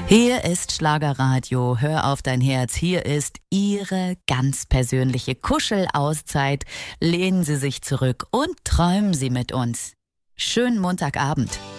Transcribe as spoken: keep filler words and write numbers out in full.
Hier ist Schlagerradio. Hör auf dein Herz. Hier ist Ihre ganz persönliche Kuschelauszeit. Lehnen Sie sich zurück und träumen Sie mit uns. Schönen Montagabend.